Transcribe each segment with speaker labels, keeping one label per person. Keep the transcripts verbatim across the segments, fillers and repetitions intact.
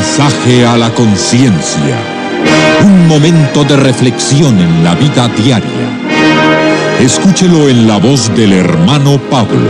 Speaker 1: Mensaje a la conciencia. Un momento de reflexión en la vida diaria. Escúchelo en la voz del hermano Pablo.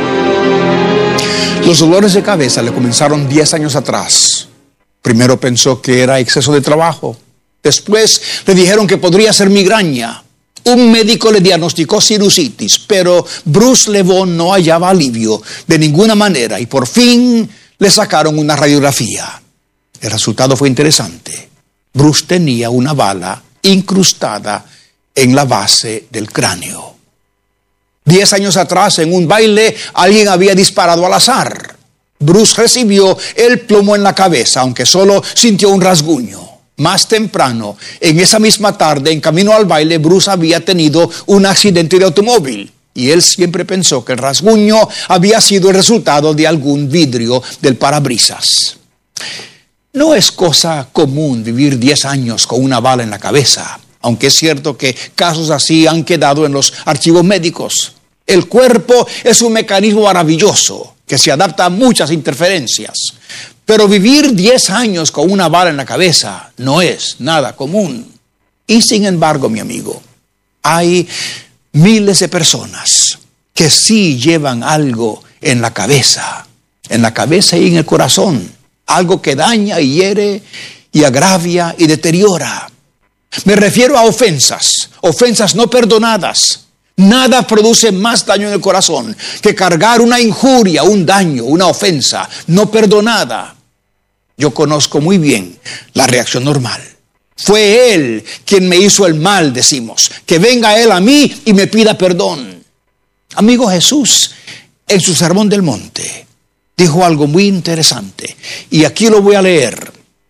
Speaker 2: Los dolores de cabeza le comenzaron diez años atrás. Primero pensó que era exceso de trabajo. Después le dijeron que podría ser migraña. Un médico le diagnosticó sinusitis, pero Bruce LeBon no hallaba alivio de ninguna manera y por fin le sacaron una radiografía. El resultado fue interesante. Bruce tenía una bala incrustada en la base del cráneo. Diez años atrás, en un baile, alguien había disparado al azar. Bruce recibió el plomo en la cabeza, aunque solo sintió un rasguño. Más temprano, en esa misma tarde, en camino al baile, Bruce había tenido un accidente de automóvil. Y él siempre pensó que el rasguño había sido el resultado de algún vidrio del parabrisas. No es cosa común vivir diez años con una bala en la cabeza, aunque es cierto que casos así han quedado en los archivos médicos. El cuerpo es un mecanismo maravilloso que se adapta a muchas interferencias. Pero vivir diez años con una bala en la cabeza no es nada común. Y sin embargo, mi amigo, hay miles de personas que sí llevan algo en la cabeza, en la cabeza y en el corazón. Algo que daña y hiere y agravia y deteriora. Me refiero a ofensas, ofensas no perdonadas. Nada produce más daño en el corazón que cargar una injuria, un daño, una ofensa no perdonada. Yo conozco muy bien la reacción normal. Fue él quien me hizo el mal, decimos. Que venga él a mí y me pida perdón. Amigo, Jesús, en su Sermón del Monte, dijo algo muy interesante. Y aquí lo voy a leer.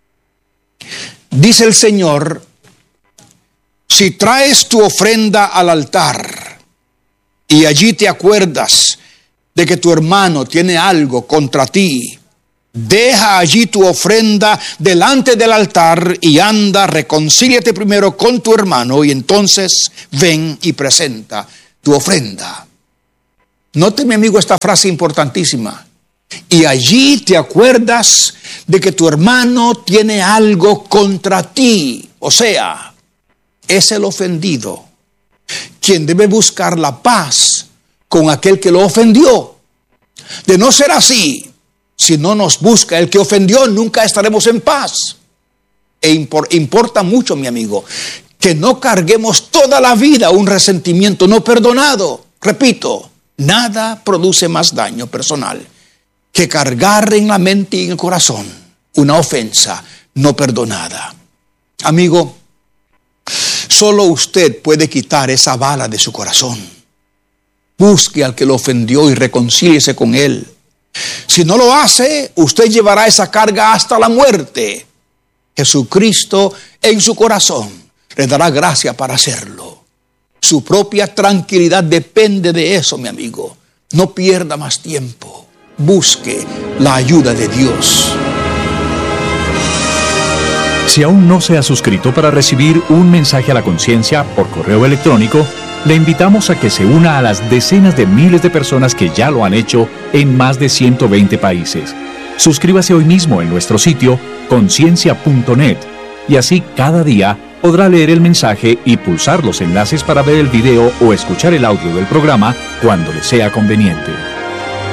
Speaker 2: Dice el Señor: si traes tu ofrenda al altar y allí te acuerdas de que tu hermano tiene algo contra ti, deja allí tu ofrenda delante del altar y anda, reconcíliate primero con tu hermano y entonces ven y presenta tu ofrenda. Note, mi amigo, esta frase importantísima. Y allí te acuerdas de que tu hermano tiene algo contra ti. O sea, es el ofendido quien debe buscar la paz con aquel que lo ofendió. De no ser así, si no nos busca el que ofendió, nunca estaremos en paz. E impor, importa mucho, mi amigo, que no carguemos toda la vida un resentimiento no perdonado. Repito, nada produce más daño personal que cargar en la mente y en el corazón una ofensa no perdonada. Amigo, solo usted puede quitar esa bala de su corazón. Busque al que lo ofendió y reconcíliese con él. Si no lo hace, usted llevará esa carga hasta la muerte. Jesucristo en su corazón le dará gracia para hacerlo. Su propia tranquilidad depende de eso, mi amigo. No pierda más tiempo. Busque la ayuda de Dios.
Speaker 3: Si aún no se ha suscrito para recibir un mensaje a la conciencia por correo electrónico, le invitamos a que se una a las decenas de miles de personas que ya lo han hecho en más de ciento veinte países. Suscríbase hoy mismo en nuestro sitio conciencia punto net y así cada día podrá leer el mensaje y pulsar los enlaces para ver el video o escuchar el audio del programa cuando le sea conveniente.